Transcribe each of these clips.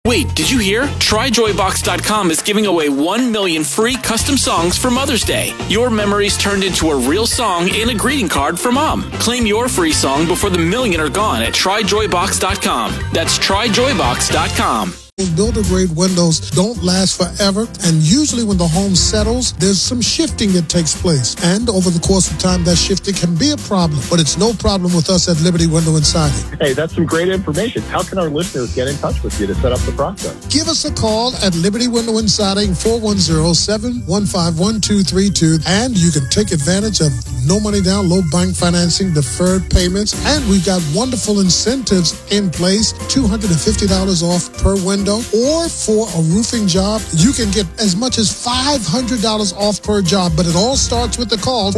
Wait, did you hear? TryJoyBox.com is giving away 1 million free custom songs for Mother's Day. Your memories turned into a real song and a greeting card for Mom. Claim your free song before the million are gone at TryJoyBox.com. That's TryJoyBox.com. Builder-grade windows don't last forever, and usually when the home settles, there's some shifting that takes place. And over the course of time, that shifting can be a problem, but it's no problem with us at Liberty Window and Siding. Hey, that's some great information. How can our listeners get in touch with you to set up the process? Give us a call at Liberty Window and Siding, 410-715-1232, and you can take advantage of no money down, low bank financing, deferred payments, and we've got wonderful incentives in place, $250 off per window. Or for a roofing job, you can get as much as $500 off per job. But it all starts with the call,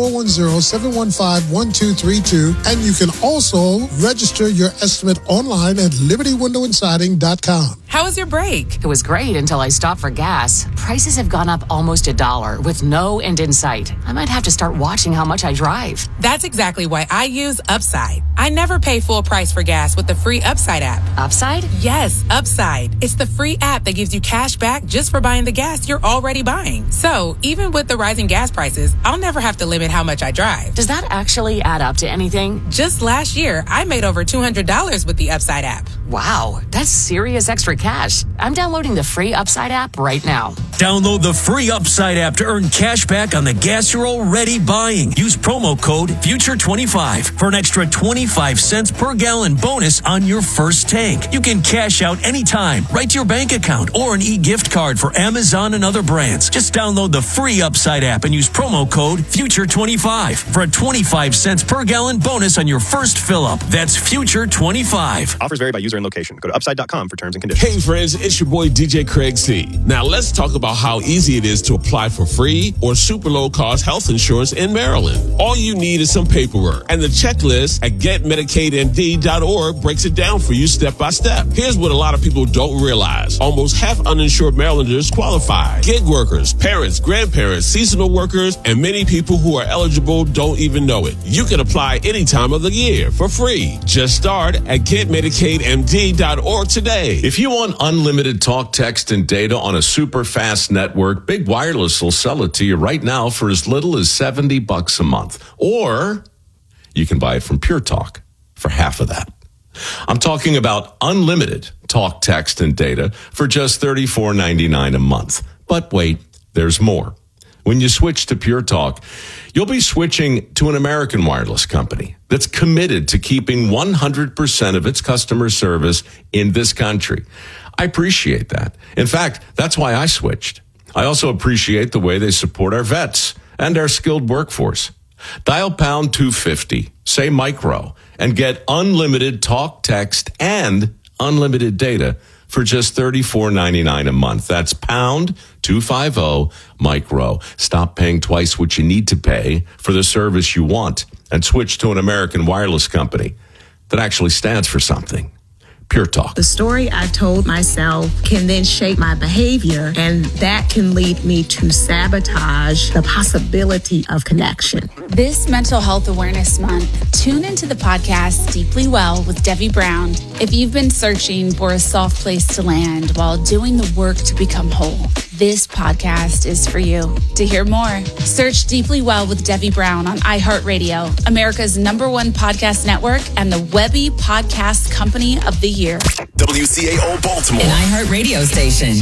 410-715-1232. And you can also register your estimate online at libertywindowandsiding.com. How was your break? It was great until I stopped for gas. Prices have gone up almost $1 with no end in sight. I might have to start watching how much I drive. That's exactly why I use Upside. I never pay full price for gas with the free Upside app. Upside? Yes, Upside. It's the free app that gives you cash back just for buying the gas you're already buying. So even with the rising gas prices, I'll never have to limit how much I drive. Does that actually add up to anything? Just last year, I made over $200 with the Upside app. Wow, that's serious extra cash. I'm downloading the free Upside app right now. Download the free Upside app to earn cash back on the gas you're already buying. Use promo code FUTURE25 for an extra 25 cents per gallon bonus on your first tank. You can cash out anytime, right to your bank account, or an e-gift card for Amazon and other brands. Just download the free Upside app and use promo code FUTURE25 for a 25 cents per gallon bonus on your first fill-up. That's FUTURE25. Offers vary by user and location. Go to upside.com for terms and conditions. Hey friends, it's your boy DJ Craig C. Now let's talk about how easy it is to apply for free or super low cost health insurance in Maryland. All you need is some paperwork, and the checklist at getmedicaidmd.org breaks it down for you step by step. Here's what a lot of people don't realize. Almost half uninsured Marylanders qualify. Gig workers, parents, grandparents, seasonal workers, and many people who are eligible don't even know it. You can apply any time of the year for free. Just start at getmedicaidmd.org today. If you want unlimited talk, text, and data on a super fast network, Big Wireless will sell it to you right now for as little as $70 a month. Or you can buy it from Pure Talk for half of that. I'm talking about unlimited talk, text, and data for just $34.99 a month. But wait, there's more. When you switch to Pure Talk, you'll be switching to an American wireless company that's committed to keeping 100% of its customer service in this country. I appreciate that. In fact, that's why I switched. I also appreciate the way they support our vets and our skilled workforce. Dial pound 250, say micro, and get unlimited talk, text, and unlimited data for just $34.99 a month. That's pound 250 micro. Stop paying twice what you need to pay for the service you want and switch to an American wireless company that actually stands for something. Pure Talk. The story I told myself can then shape my behavior, and that can lead me to sabotage the possibility of connection. This Mental Health Awareness Month, tune into the podcast Deeply Well with Debbie Brown. If you've been searching for a soft place to land while doing the work to become whole, this podcast is for you. To hear more, search Deeply Well with Debbie Brown on iHeartRadio, America's #1 podcast network and the Webby Podcast Company of the Year. WCAO Baltimore. An iHeartRadio station.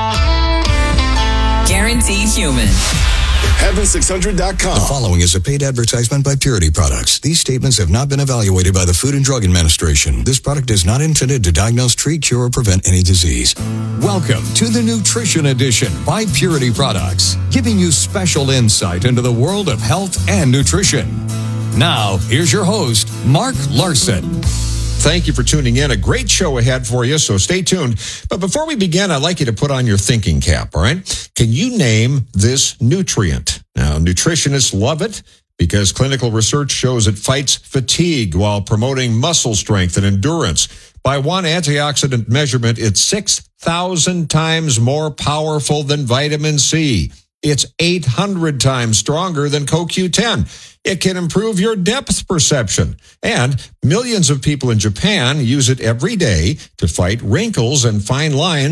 Guaranteed human. Heaven600.com. The following is a paid advertisement by Purity Products. These statements have not been evaluated by the Food and Drug Administration. This product is not intended to diagnose, treat, cure, or prevent any disease. Welcome to the Nutrition Edition by Purity Products, giving you special insight into the world of health and nutrition. Now, here's your host, Mark Larson. Thank you for tuning in. A great show ahead for you, so stay tuned. But before we begin, I'd like you to put on your thinking cap, all right? Can you name this nutrient? Now, nutritionists love it because clinical research shows it fights fatigue while promoting muscle strength and endurance. By one antioxidant measurement, it's 6,000 times more powerful than vitamin C. It's 800 times stronger than CoQ10. It can improve your depth perception. And millions of people in Japan use it every day to fight wrinkles and fine lines